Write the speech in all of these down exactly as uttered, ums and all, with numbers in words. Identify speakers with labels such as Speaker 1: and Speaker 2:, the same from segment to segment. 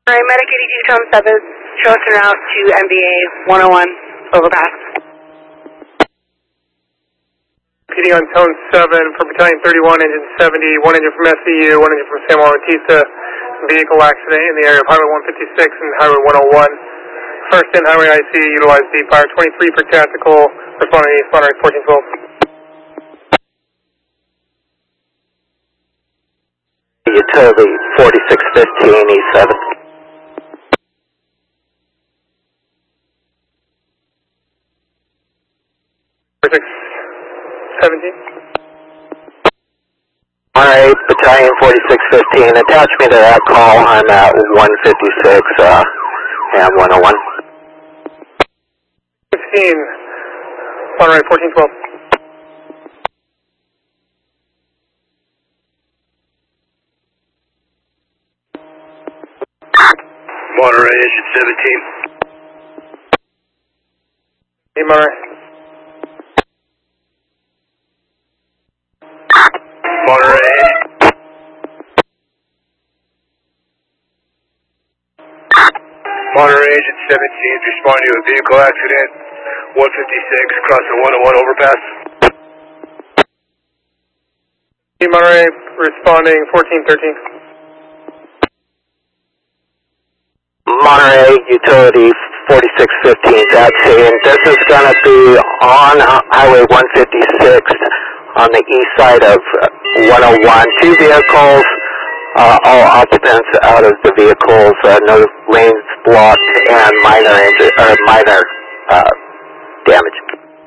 Speaker 1: Alright, Medic eighty-two, Tom seven, show us an route to M B A one oh one, overpass.
Speaker 2: P D on Tone seven for Battalion thirty-one, engine seventy, one engine from S C U, one engine from San Juan Bautista, vehicle accident in the area of Highway one fifty-six and Highway one oh one. First in Highway I C, utilize D Fire twenty-three for tactical, responding to East Monterey fourteen twelve.
Speaker 3: Utility forty-six fifteen E seven.
Speaker 2: forty-six seventeen.
Speaker 3: Alright, Battalion forty-six fifteen, attach me to that call. I'm at one fifty-six, uh, and one oh one.
Speaker 2: fifteen, Monterey fourteen twelve.
Speaker 4: Monterey, engine seventeen.
Speaker 2: Hey, Monterey.
Speaker 4: Monterey. Monterey, engine seventeen, responding to a vehicle accident, one fifty-six, crossing one oh one overpass.
Speaker 2: Hey, Monterey, responding fourteen thirteen.
Speaker 3: Monterey, utility forty-six fifteen, taxiing. This is going to be on Highway one fifty-six on the east side of one oh one. Two vehicles, uh, all occupants out of the vehicles, uh, no lanes blocked, and minor injury, or minor uh, damage.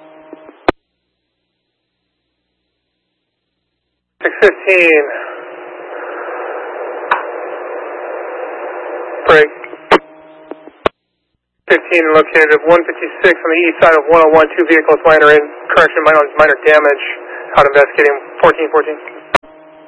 Speaker 2: six fifteen. Break. fifteen located at one fifty-six on the east side of one oh one. Two vehicles, minor in correction, minor minor damage. Out investigating fourteen fourteen.